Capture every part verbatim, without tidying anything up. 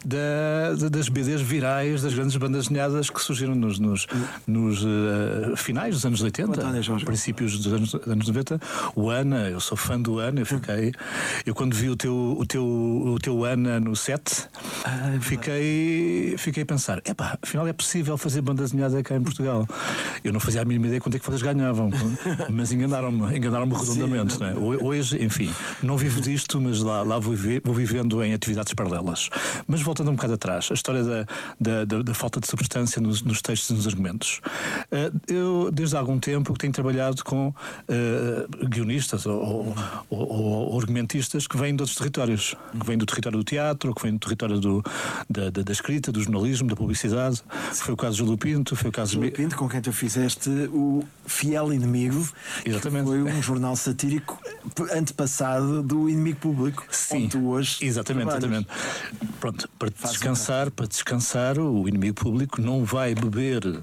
da, da, das B Ds virais das grandes bandas desenhadas que surgiram nos, nos, nos uh, finais dos anos oitenta, princípios dos anos, anos noventa. O Ana, eu sou fã do Ana, eu fiquei. Eu quando vi o teu, o teu, o teu Ana no set, ah, fiquei, fiquei a pensar: epá, afinal é possível fazer banda desenhada cá em Portugal. Eu não fazia a mínima ideia quanto é que vocês ganhavam, mas enganaram-me, enganaram-me redondamente. Não é? Hoje, enfim, não vivo disto, mas lá, lá vou, viver, vou vivendo em atividades paralelas. Mas voltando um bocado atrás, a história da, da, da, da falta de substância nos, nos textos e nos argumentos. Uh, eu, desde há algum tempo, tenho trabalhado com uh, guionistas ou, ou, ou argumentistas que vêm de outros territórios, que vêm do território do teatro, que vêm do território do, da, da, da escrita, do jornalismo, da publicidade. Foi o caso de Júlio Pinto, foi o caso Júlio Pinto, com quem tu fizeste o Fiel Inimigo. Exatamente. Foi um jornal satírico antepassado do Inimigo Público. Sim, onde tu hoje exatamente, exatamente. Pronto, para descansar, para descansar, o Inimigo Público não vai beber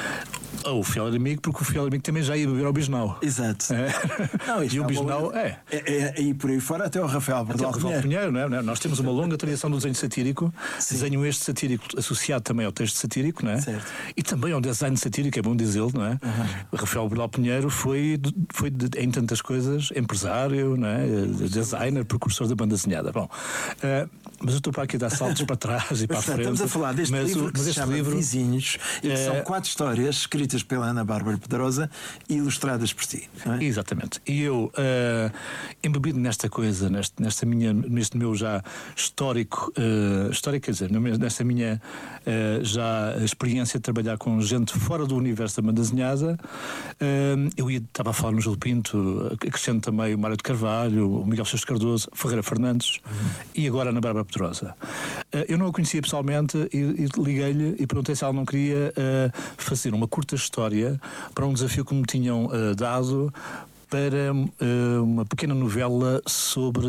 ao Fiel Inimigo, porque o Fiel Inimigo também já ia beber ao Bisnau. Exato. É. Não, e o Bisnau é. É, é. E por aí fora até o Rafael Bordal Pinheiro. Não é? Nós temos uma longa tradição do desenho satírico, Sim. desenho este satírico associado também ao texto satírico, não é? Certo. E também ao design satírico, é bom dizê-lo, não é? Uhum. O Rafael Bordal Pinheiro foi, foi de, em tantas coisas, empresário, não é? Designer, precursor da banda desenhada. Bom, uh, mas eu estou para aqui dar saltos para trás e para a frente. Estamos a falar deste mas, livro que mas se este chama livro, Vizinhos, e que é... são quatro histórias escritas pela Ana Bárbara Pedrosa e ilustradas por ti. Não é? Exatamente. E eu, uh, embebido nesta coisa, neste, nesta minha, neste meu já histórico, uh, histórico, quer dizer, nesta minha uh, já experiência de trabalhar com gente fora do universo da banda desenhada, uh, eu ia, estava a falar no Júlio Pinto, acrescento também o Mário de Carvalho, o Miguel Sousa Cardoso, Ferreira Fernandes uhum. e agora a Ana Bárbara Pedrosa. Uh, eu não a conhecia pessoalmente e, e liguei-lhe e perguntei se ela não queria uh, fazer uma curta história para um desafio que me tinham uh, dado para uh, uma pequena novela sobre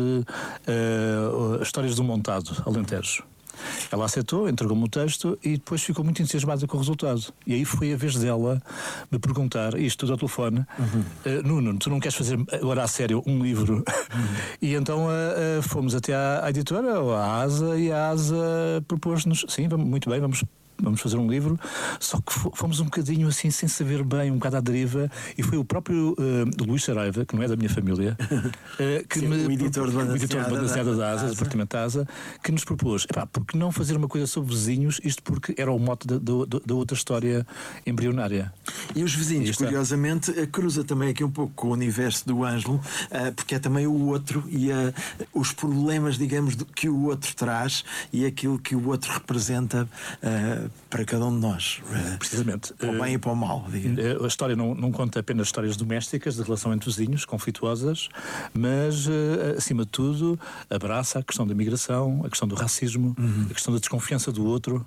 uh, histórias do montado, Alentejo. Ela aceitou, entregou-me o texto e depois ficou muito entusiasmada com o resultado. E aí foi a vez dela me perguntar, isto tudo ao telefone, uhum. uh, Nuno, tu não queres fazer agora a sério um livro? Uhum. E então uh, uh, fomos até à, à editora, à ASA, e a ASA propôs-nos, sim, vamos, muito bem, vamos vamos fazer um livro, só que fomos um bocadinho assim, sem saber bem, um bocado à deriva, e foi o próprio uh, Luís Saraiva, que não é da minha família, uh, que Sim, me, o editor de banda desenhada da ASA, do departamento da ASA, que nos propôs, epá, por que não fazer uma coisa sobre vizinhos, isto porque era o mote da, da, da outra história embrionária. E os vizinhos, e curiosamente, cruza também aqui um pouco com o universo do Ângelo, uh, porque é também o outro e uh, os problemas, digamos, que o outro traz e aquilo que o outro representa uh, para cada um de nós. Precisamente. Para o bem uh, e para o mal. Diga. A história não, não conta apenas histórias domésticas, de relação entre vizinhos, conflituosas, mas, uh, acima de tudo, abraça a questão da migração, a questão do racismo, uhum. a questão da desconfiança do outro.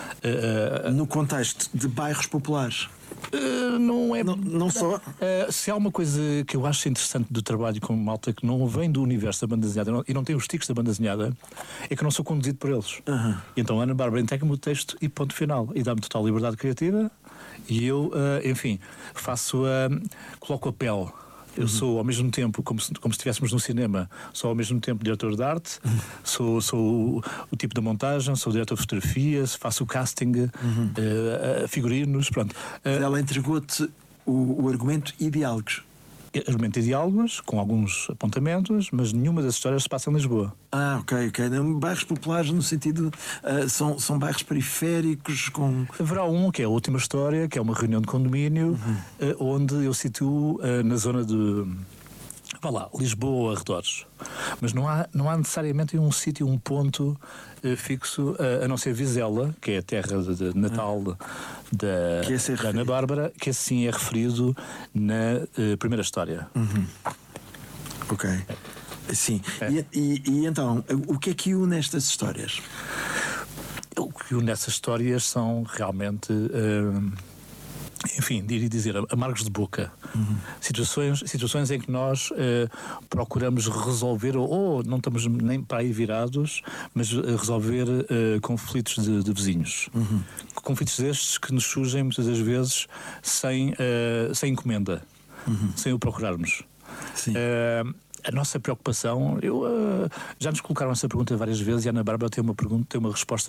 Uh, no contexto de bairros populares. Uh, não é. Não, não só. Uh, se há uma coisa que eu acho interessante do trabalho com malta que não vem do universo da banda desenhada não, e não tem os tiques da banda desenhada, é que eu não sou conduzido por eles. Uhum. Então a Ana Bárbara entrega-me o texto e ponto final. E dá-me total liberdade criativa e eu, uh, enfim, faço a. Uh, coloco a pele. Eu sou ao mesmo tempo, como se, como se estivéssemos no cinema, sou ao mesmo tempo diretor de arte, uhum. sou, sou o, o tipo da montagem, sou o diretor de fotografia, faço o casting, uhum. uh, uh, figurinos, pronto. Uh, Ela entregou-te o, o argumento e diálogos. Argumento e diálogos, com alguns apontamentos, mas nenhuma das histórias se passa em Lisboa. Ah, ok, ok. Bairros populares no sentido, uh, são, são bairros periféricos com... Haverá um, que é a última história, que é uma reunião de condomínio, uhum. uh, onde eu situo uh, na zona de... Vá lá, Lisboa, arredores. Mas não há, não há necessariamente um sítio, um ponto uh, fixo, uh, a não ser Vizela, que é a terra de, de natal ah. da, é da Ana Bárbara, que assim é referido na uh, primeira história. Uhum. Ok. Sim. É. E, e, e então, o que é que une nestas histórias? O que une nessas histórias são realmente... Uh, enfim, diria dizer, amargos de boca. Uhum. Situações, situações em que nós eh, procuramos resolver, ou, ou não estamos nem para aí virados, mas eh, resolver eh, conflitos de, de vizinhos. Uhum. Conflitos destes que nos surgem muitas das vezes sem, eh, sem encomenda, uhum. sem o procurarmos. Sim. Eh, a nossa preocupação, eu, uh, já nos colocaram essa pergunta várias vezes e a Ana Bárbara tem uma pergunta, tem uma resposta